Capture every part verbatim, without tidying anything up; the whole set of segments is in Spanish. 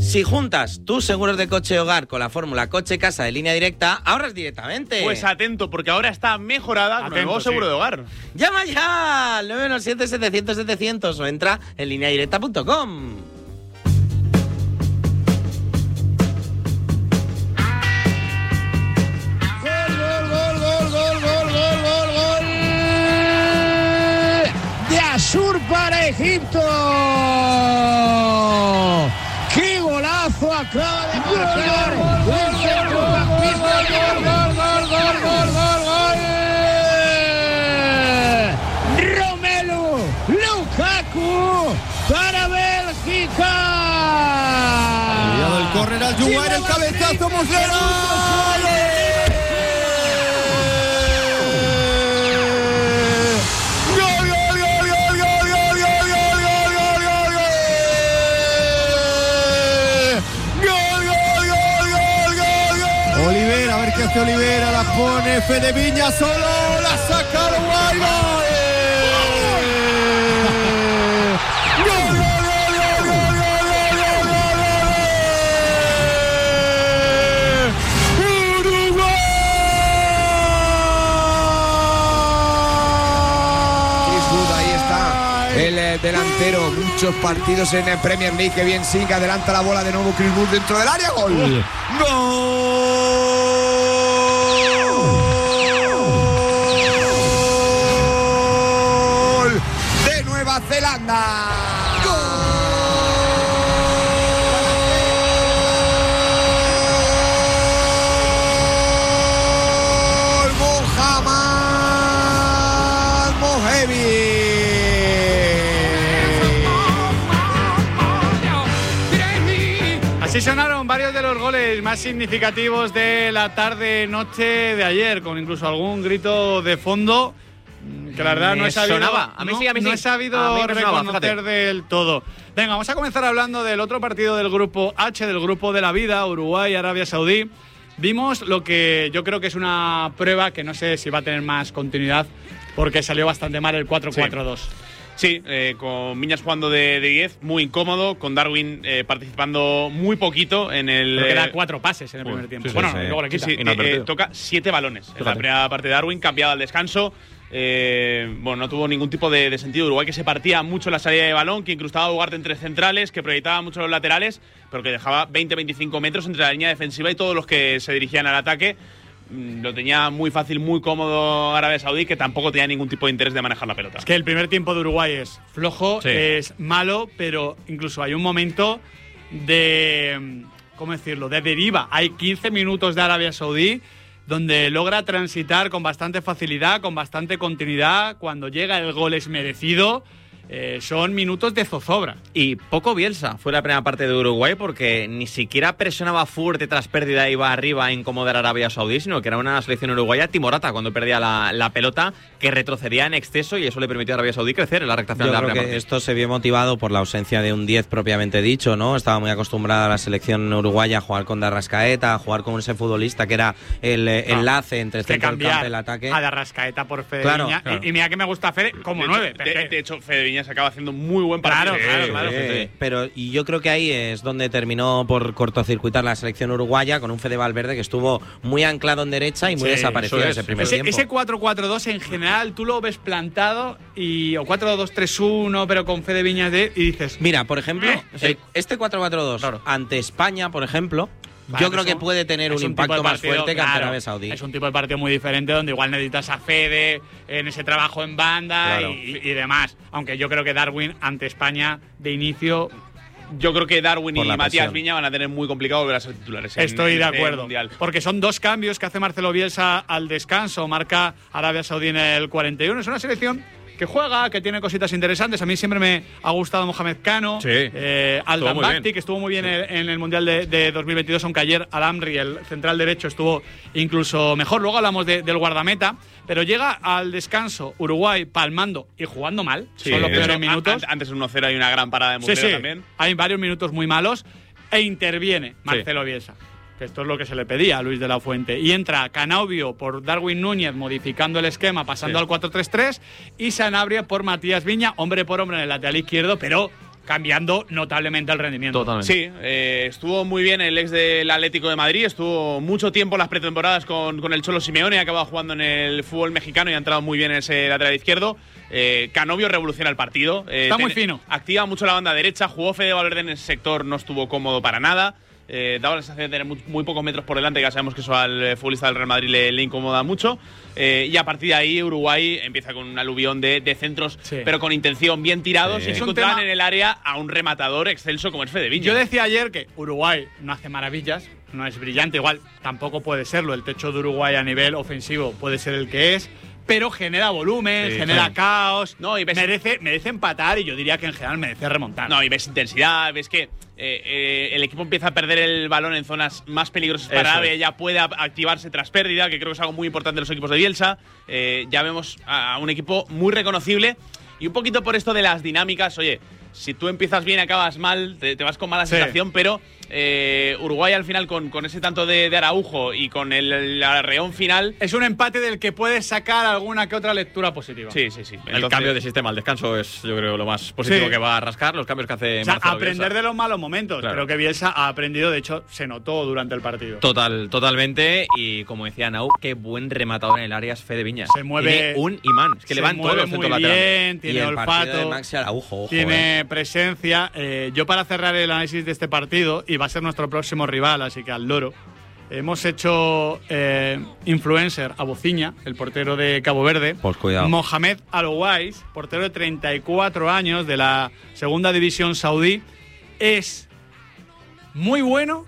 Si juntas tus seguros de coche hogar con la fórmula coche-casa de Línea Directa, ahorras directamente. Pues atento, porque ahora está mejorada atento, con el nuevo seguro sí. de hogar. ¡Llama ya al nueve uno siete, setecientos, setecientos o entra en línea directa punto com! Sur para Egipto. ¡Qué golazo acaba de marcar! ¡Gol, gol, gol, gol, gol, gol, gol, gol, gol! Romelu Lukaku para Bélgica. Cuidado el córner al Jugar, el cabezazo Muslera. Olivera, a ver qué hace Olivera, la pone Fede Viña solo, la saca Uruguay. ¡Gol! ¡Uruguay! Chris Wood, ahí está el eh, delantero, muchos partidos en el Premier League, que bien sigue, adelanta la bola de nuevo Chris Wood dentro del área, gol. ¡Gol! Zelanda. ¡Gol! Mohamed Mohebi. Así sonaron varios de los goles más significativos de la tarde-noche de ayer, con incluso algún grito de fondo. Que la verdad me no he sabido, sonaba. A mí no, sí, a mí sí. no he sabido a mí me sonaba, reconocer fíjate. del todo. Venga, vamos a comenzar hablando del otro partido del grupo H, del grupo de la vida, Uruguay, Arabia Saudí. Vimos lo que yo creo que es una prueba que no sé si va a tener más continuidad, porque salió bastante mal el cuatro cuatro dos. Sí. Sí, eh, con Viñas jugando de diez, muy incómodo, con Darwin eh, participando muy poquito en el... Creo que eh, da cuatro pases en el primer tiempo. sí, bueno, sí, luego le quita. Sí, sí, eh, eh, toca siete balones en la primera parte de Darwin, cambiado al descanso. Eh, bueno, no tuvo ningún tipo de, de sentido. Uruguay que se partía mucho en la salida de balón, que incrustaba a Ugarte entre centrales, que proyectaba mucho los laterales, pero que dejaba veinte a veinticinco metros entre la línea defensiva y todos los que se dirigían al ataque. Lo tenía muy fácil, muy cómodo Arabia Saudí, que tampoco tenía ningún tipo de interés de manejar la pelota. Es que el primer tiempo de Uruguay es flojo, sí. es malo, pero incluso hay un momento de, ¿cómo decirlo?, de deriva. Hay quince minutos de Arabia Saudí donde logra transitar con bastante facilidad, con bastante continuidad. Cuando llega el gol es merecido. Eh, son minutos de zozobra. Y poco Bielsa fue la primera parte de Uruguay, porque ni siquiera presionaba fuerte tras pérdida, iba arriba a incomodar a Arabia Saudí, sino que era una selección uruguaya timorata cuando perdía la, la pelota, que retrocedía en exceso, y eso le permitió a Arabia Saudí crecer en la recta final Yo de la creo primera que parte. esto se vio motivado por la ausencia de un diez propiamente dicho, ¿no? Estaba muy acostumbrada la selección uruguaya a jugar con Darrascaeta, a jugar con ese futbolista que era el eh, No, enlace entre el que centro del campo y cambiar el ataque. a Darrascaeta por Fede Claro, Viña. claro. Y, y mira que me gusta Fede como de nueve. Hecho, de, de hecho, Fede Viñas acaba haciendo muy buen Claro, partido. claro, Sí, claro. sí, Eh, sí. pero y yo creo que ahí es donde terminó por cortocircuitar la selección uruguaya, con un Fede Valverde que estuvo muy anclado en derecha y muy Sí, desaparecido en eso ese es. primer Ese, tiempo. ese cuatro cuatro dos en general tú lo ves plantado y o cuatro dos tres uno pero con Fede Viñas de y dices, Mira, por ejemplo, Eh, sí. el- este cuatro cuatro dos Claro. ante España, por ejemplo, Vale, yo creo eso que puede tener es un un tipo impacto de más partido, fuerte que ante claro, Arabia Saudí. es un tipo de partido muy diferente donde igual necesitas a Fede en ese trabajo en banda Claro. y, y demás. Aunque yo creo que Darwin ante España de inicio. Yo creo que Darwin Por y la Matías presión. Viña van a tener muy complicado volver a ser titulares. en- Estoy en de este acuerdo. Mundial. Porque son dos cambios que hace Marcelo Bielsa al descanso. Marca Arabia Saudí en el cuarenta y uno. Es una selección que juega, que tiene cositas interesantes. A mí siempre me ha gustado Mohamed Cano. Sí. Eh, Aldan Estuvo muy Bakti, bien. que estuvo muy bien en, en el Mundial de, de dos mil veintidós, aunque ayer Al-Amri, el central derecho, estuvo incluso mejor. Luego hablamos de- del guardameta. Pero llega al descanso Uruguay palmando y jugando mal. Sí, son los de peores hecho, minutos. an- Antes en uno cero hay una gran parada de Sí, Muslera sí. también. Hay varios minutos muy malos e interviene Marcelo Bielsa. Que esto es lo que se le pedía a Luis de la Fuente. Y entra Canaubio por Darwin Núñez modificando el esquema, pasando Sí. al cuatro tres tres, y Sanabria por Matías Viña, hombre por hombre en el lateral izquierdo, pero cambiando notablemente el rendimiento. Totalmente. Sí, eh, estuvo muy bien el ex del Atlético de Madrid, estuvo mucho tiempo en las pretemporadas con, con el Cholo Simeone, ha acabado jugando en el fútbol mexicano y ha entrado muy bien en ese lateral izquierdo. Eh, Canovio revoluciona el partido. Eh, Está muy ten, fino. Activa mucho la banda derecha, jugó Fede Valverde en ese sector, no estuvo cómodo para nada. Eh, daba la sensación de tener muy, muy pocos metros por delante, que ya sabemos que eso al eh, futbolista del Real Madrid le, le incomoda mucho. Eh, y a partir de ahí Uruguay empieza con un aluvión de, de centros, Sí. pero con intención, bien tirados, Sí. y Es se un encontraban tema- en el área a un rematador excelso como es Fede Viñas. Yo decía ayer que Uruguay no hace maravillas, no es brillante, igual tampoco puede serlo. El techo de Uruguay a nivel ofensivo puede ser el que es, pero genera volumen, Sí, genera sí. caos, No, y ves- merece, merece empatar y yo diría que en general merece remontar. No, y ves intensidad, ves que eh, eh, el equipo empieza a perder el balón en zonas más peligrosas para Eso Arabia, es. ya puede a- activarse tras pérdida, que creo que es algo muy importante de los equipos de Bielsa. Eh, ya vemos a un equipo muy reconocible y un poquito por esto de las dinámicas. Oye, si tú empiezas bien, acabas mal, te, te vas con mala Sí. sensación, pero eh, Uruguay al final con, con ese tanto de, de Araujo y con el, el arreón final. Es un empate del que puedes sacar alguna que otra lectura positiva. Sí, sí, sí. El Entonces- cambio de sistema al descanso es, yo creo, lo más positivo Sí. que va a rascar. Los cambios que hace O sea, Marcelo aprender Bielsa. de los malos momentos. Claro. Creo que Bielsa ha aprendido, de hecho, se notó durante el partido. Total, totalmente. Y como decía Nau, qué buen rematador en el área es Fede Viñas. Se mueve- Tiene un imán. Es que le Se van todos mueve los muy centros laterales. bien, Y tiene el partido de olfato, Maxi Araujo, ojo, tiene eh. presencia. Eh, yo para cerrar el análisis de este partido, y va a ser nuestro próximo rival, así que al loro, hemos hecho eh, influencer a Bociña, el portero de Cabo Verde. Pues cuidado. Mohamed Al-Owais, portero de treinta y cuatro años de la segunda división saudí, es muy bueno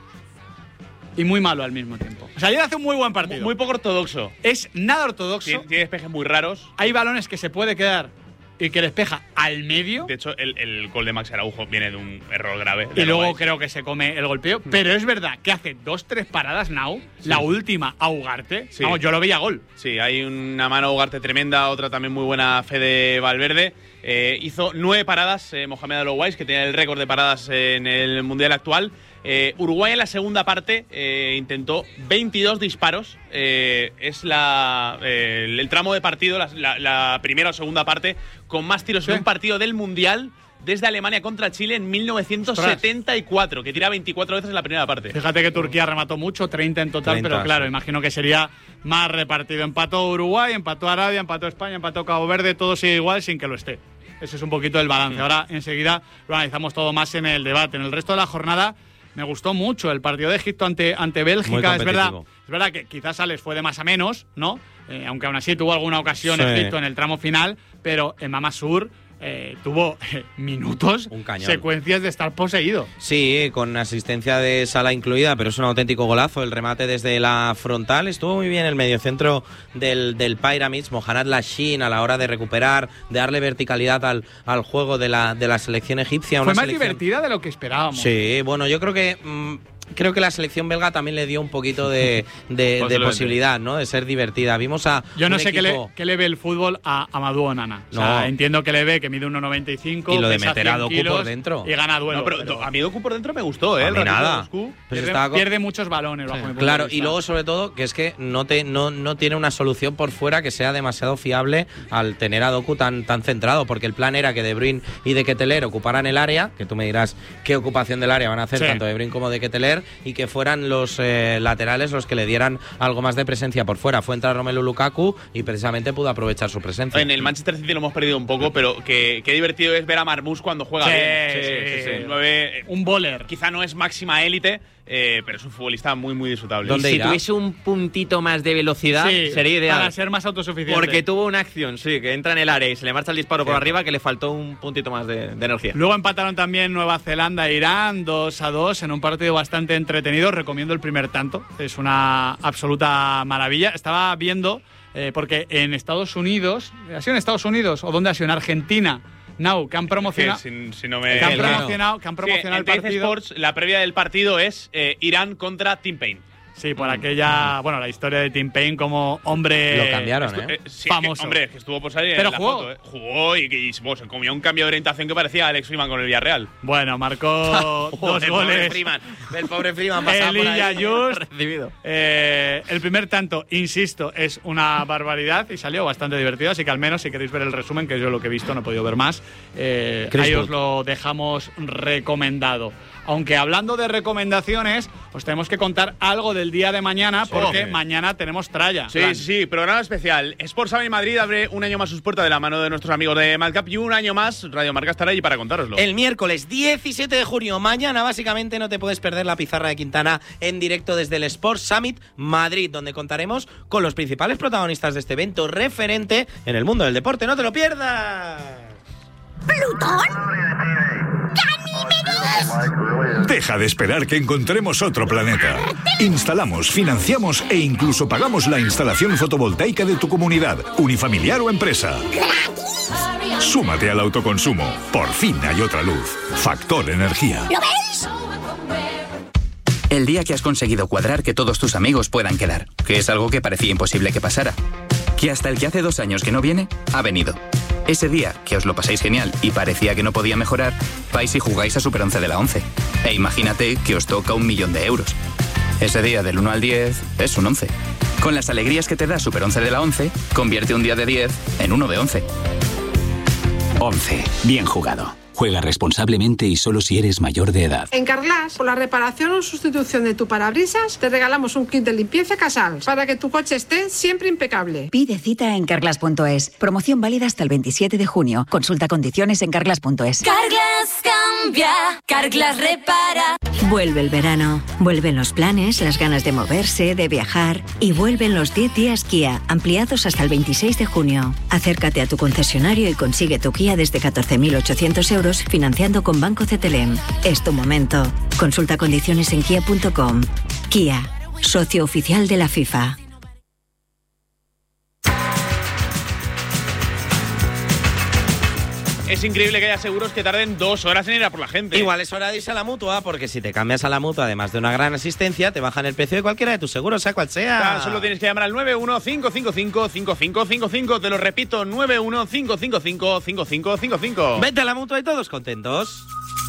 y muy malo al mismo tiempo. O sea, ayer hace un muy buen partido. Muy, muy poco ortodoxo. es nada ortodoxo. Tiene, tiene despejes muy raros. Hay balones que se puede quedar y que despeja al medio. De hecho, el, el gol de Max Araujo viene de un error grave. de Y luego Uruguay. creo que se come el golpeo. Pero es verdad que hace dos, tres paradas, Nau. La última a Ugarte. Sí. Vamos, yo lo veía gol. Sí, hay una mano Ugarte tremenda, otra también muy buena Fede Valverde. Eh, hizo nueve paradas eh, Mohamed Al-Owais, que tiene el récord de paradas en el Mundial actual. Eh, Uruguay en la segunda parte eh, intentó veintidós disparos. Eh, es la, eh, el tramo de partido, la, la- la primera o segunda parte, con más tiros Sí. en un partido del Mundial desde Alemania contra Chile en mil novecientos setenta y cuatro, que tira veinticuatro veces en la primera parte. Fíjate que Turquía remató mucho, treinta en total, treinta, pero claro, sí. imagino que sería más repartido. Empató Uruguay, empató Arabia, empató España, empató Cabo Verde, todo sigue igual sin que lo esté. Ese es un poquito el balance. Ahora enseguida lo analizamos todo más en el debate. En el resto de la jornada me gustó mucho el partido de Egipto ante, ante Bélgica. Es verdad, competitivo. es verdad que quizás Alex fue de más a menos, ¿no? Eh, aunque aún así tuvo alguna ocasión Sí. Egipto en el tramo final, pero en Mamasur eh, tuvo eh, minutos, Un cañón. secuencias de estar poseído. Sí, con asistencia de Sala incluida, pero es un auténtico golazo. El remate desde la frontal. Estuvo muy bien el mediocentro del, del Pyramids, Mohamed Lashin, a la hora de recuperar, de darle verticalidad al, al juego de la, de la selección egipcia. Fue una más selección- divertida de lo que esperábamos. Sí, bueno, yo creo que mm, creo que la selección belga también le dio un poquito de, de- de Posiblemente. posibilidad, ¿no? De ser divertida. Vimos a Yo no un sé qué, le, equipo- qué le ve el fútbol a Amadou Onana. O sea, No. entiendo que le ve que mide uno noventa y cinco Y lo de pesa meter a cien Doku kilos por dentro. y gana duelo. No, pero, pero a mí Doku por dentro me gustó, ¿eh? A El mí ratito de nada. Moscú. Pues pierde, estaba co- pierde muchos balones bajo mi punto Claro, de y vista. luego sobre todo que es que no te no, no tiene una solución por fuera que sea demasiado fiable al tener a Doku tan tan centrado, porque el plan era que De Bruyne y De Ketelaere ocuparan el área, que tú me dirás qué ocupación del área van a hacer Sí. tanto De Bruyne como De Ketelaere, y que fueran los eh, laterales los que le dieran algo más de presencia por fuera. Fue entrar Romelu Lukaku y precisamente pudo aprovechar su presencia. En el Manchester City lo hemos perdido un poco, pero qué, qué divertido es ver a Marmoush cuando juega Sí, bien. sí, sí, sí. El nueve, eh, Un bowler. quizá no es máxima élite, eh, pero es un futbolista muy, muy disfrutable. ¿Dónde Si irá? tuviese un puntito más de velocidad, Sí, sería ideal. para ser más autosuficiente. Porque tuvo una acción, sí, que entra en el área y se le marcha el disparo por arriba, que le faltó un puntito más de, de energía. Luego empataron también Nueva Zelanda e Irán dos a dos en un partido bastante entretenido. Recomiendo el primer tanto. Es una absoluta maravilla. Estaba viendo, eh, porque en Estados Unidos, ¿ha sido en Estados Unidos o dónde ha sido? En Argentina. Now, que han promocionado. Que si, si no me Que han El Gano. promocionado, que han Sí, promocionado en el Teis partido. Sports, la previa del partido es eh, Irán contra Team Paine. Sí, por aquella, bueno, la historia de Tim Payne como hombre. Lo cambiaron, Estu- ¿eh? eh, sí, famoso. que, hombre, que estuvo por salir Pero en la jugó. foto, ¿eh? Jugó y, y, y bueno, se comió un cambio de orientación que parecía Alex Freeman con el Villarreal. Bueno, marcó dos Joder, goles. Pobre Freeman. El pobre Freeman pasaba por Elijah ahí. Just. Recibido. Eh, el primer tanto, insisto, es una barbaridad y salió bastante divertido, así que al menos si queréis ver el resumen, que yo lo que he visto no he podido ver más, eh, Chris ahí Wood. os lo dejamos recomendado. Aunque hablando de recomendaciones, os tenemos que contar algo del día de mañana, porque Sí. mañana tenemos tralla. Sí, Fran. sí, sí, programa especial. Sports Avenue Madrid abre un año más sus puertas de la mano de nuestros amigos de Madcap y un año más Radio Marca estará allí para contároslo. El miércoles diecisiete de junio, mañana básicamente no te puedes perder la pizarra de Quintana en directo desde el Sports Summit Madrid, donde contaremos con los principales protagonistas de este evento referente en el mundo del deporte. ¡No te lo pierdas! Deja de esperar que encontremos otro planeta. Instalamos, financiamos e incluso pagamos la instalación fotovoltaica de tu comunidad, unifamiliar o empresa. Súmate al autoconsumo. Por fin hay otra luz. Factor Energía. El día que has conseguido cuadrar que todos tus amigos puedan quedar, que es algo que parecía imposible que pasara. Que hasta el que hace dos años que no viene, ha venido. Ese día que os lo pasáis genial y parecía que no podía mejorar, vais y jugáis a Super once de la once. E imagínate que os toca un millón de euros. Ese día del uno al diez es un once. Con las alegrías que te da Super once de la once, convierte un día de diez en uno de once. once. Bien jugado. Juega responsablemente y solo si eres mayor de edad. En Carglass, por la reparación o sustitución de tu parabrisas, te regalamos un kit de limpieza Casals para que tu coche esté siempre impecable. Pide cita en carglass punto es. Promoción válida hasta el veintisiete de junio. Consulta condiciones en carglass punto es. Carglass cambia, Carglass repara. Vuelve el verano, vuelven los planes, las ganas de moverse, de viajar y vuelven los diez días Kia, ampliados hasta el veintiséis de junio. Acércate a tu concesionario y consigue tu Kia desde catorce mil ochocientos euros financiando con Banco C T L M. Es tu momento. Consulta condiciones en kia punto com. Kia, socio oficial de la FIFA. Es increíble que haya seguros que tarden dos horas en ir a por la gente. Igual es hora de irse a la Mutua, porque si te cambias a la Mutua, además de una gran asistencia, te bajan el precio de cualquiera de tus seguros, sea cual sea. Tan solo tienes que llamar al nueve uno cinco cinco cinco cinco cinco cinco cinco. Te lo repito, nueve uno cinco cinco cinco cinco cinco cinco cinco. Vete a la Mutua y todos contentos.